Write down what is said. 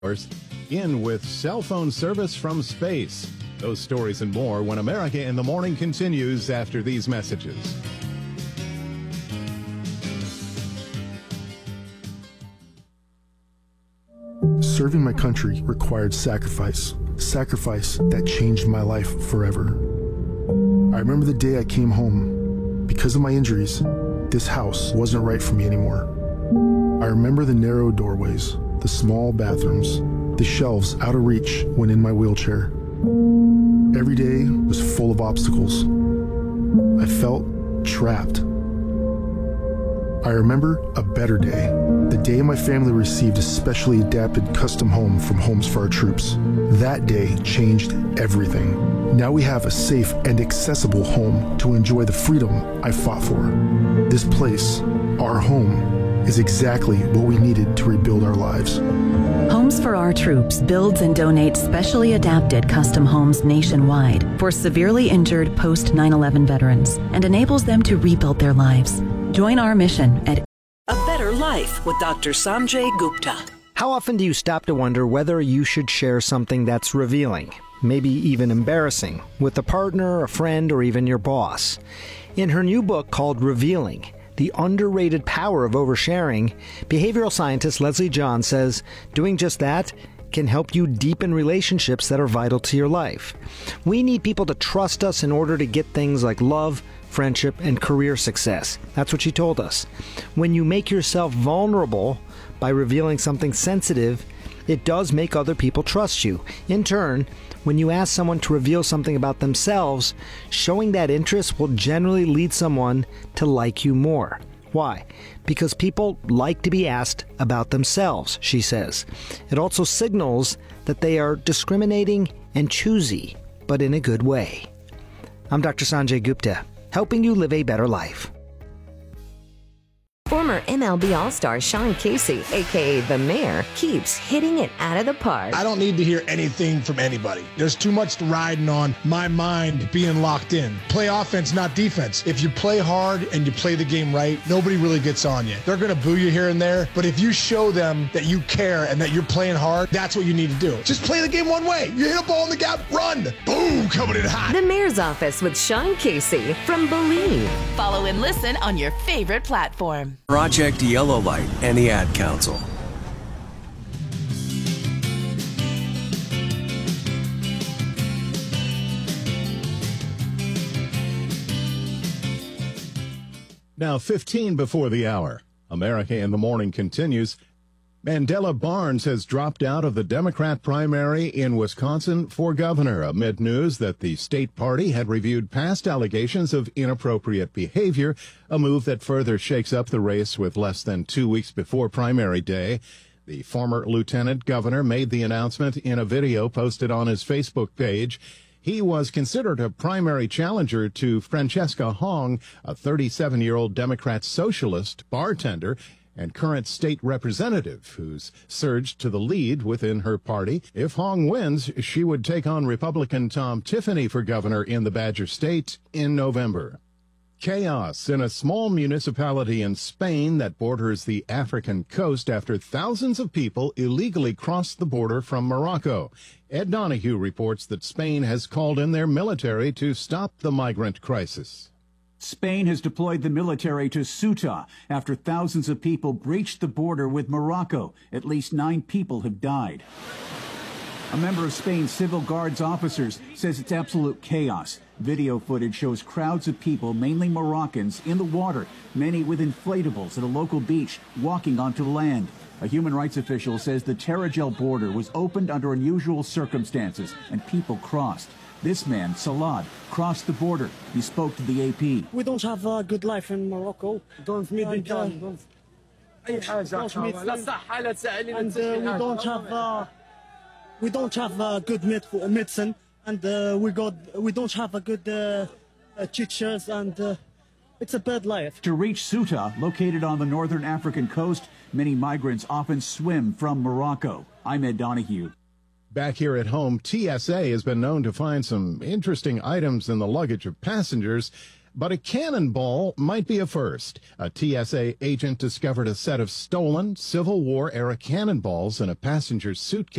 In with cell phone service from space. Those stories and more when America in the Morning continues after these messages. Serving my country required sacrifice that changed my life forever. I remember the day I came home. Because of my injuries, this house wasn't right for me anymore. I remember the narrow doorways, the small bathrooms, the shelves out of reach when in my wheelchair. Every day was full of obstacles. I felt trapped. I remember a better day, the day my family received a specially adapted custom home from Homes for Our Troops. That day changed everything. Now we have a safe and accessible home to enjoy the freedom I fought for. This place, our home, is exactly what we needed to rebuild our lives. Homes for Our Troops builds and donates specially adapted custom homes nationwide for severely injured post 9/11 veterans and enables them to rebuild their lives. Join our mission at A Better Life with Dr. Sanjay Gupta. How often do you stop to wonder whether you should share something that's revealing, maybe even embarrassing, with a partner, a friend, or even your boss? In her new book called Revealing, The Underrated Power of Oversharing, behavioral scientist Leslie John says doing just that can help you deepen relationships that are vital to your life. We need people to trust us in order to get things like love, friendship, and career success. That's what she told us. When you make yourself vulnerable by revealing something sensitive, it does make other people trust you. In turn, when you ask someone to reveal something about themselves, showing that interest will generally lead someone to like you more. Why? Because people like to be asked about themselves, she says. It also signals that they are discriminating and choosy, but in a good way. I'm Dr. Sanjay Gupta, helping you live a better life. Former MLB All-Star Sean Casey, a.k.a. The Mayor, keeps hitting it out of the park. I don't need to hear anything from anybody. There's too much riding on my mind being locked in. Play offense, not defense. If you play hard and you play the game right, nobody really gets on you. They're going to boo you here and there, but if you show them that you care and that you're playing hard, that's what you need to do. Just play the game one way. You hit a ball in the gap, run. Boom, coming in hot. The Mayor's Office with Sean Casey from Believe. Follow and listen on your favorite platform. Project Yellow Light and the Ad Council. Now 15 before the hour. America in the Morning continues. Mandela Barnes has dropped out of the Democrat primary in Wisconsin for governor amid news that the state party had reviewed past allegations of inappropriate behavior, a move that further shakes up the race with less than 2 weeks before primary day. The former lieutenant governor made the announcement in a video posted on his Facebook page. He was considered a primary challenger to Francesca Hong, a 37-year-old Democrat socialist bartender and current state representative who's surged to the lead within her party. If Hong wins, she would take on Republican Tom Tiffany for governor in the Badger State in November. Chaos in a small municipality in Spain that borders the African coast after thousands of people illegally crossed the border from Morocco. Ed Donahue reports that Spain has called in their military to stop the migrant crisis. Spain has deployed the military to Ceuta after thousands of people breached the border with Morocco. At least 9 people have died. A member of Spain's Civil Guards officers says it's absolute chaos. Video footage shows crowds of people, mainly Moroccans, in the water, many with inflatables at a local beach, walking onto land. A human rights official says the Tarajal border was opened under unusual circumstances and people crossed. This man, Salad, crossed the border. He spoke to the AP. We don't have a good life in Morocco. And we don't have good medicine, and we don't have a good teachers, and it's a bad life. To reach Ceuta, located on the northern African coast, many migrants often swim from Morocco. I'm Ed Donahue. Back here at home, TSA has been known to find some interesting items in the luggage of passengers. But a cannonball might be a first. A TSA agent discovered a set of stolen Civil War-era cannonballs in a passenger suitcase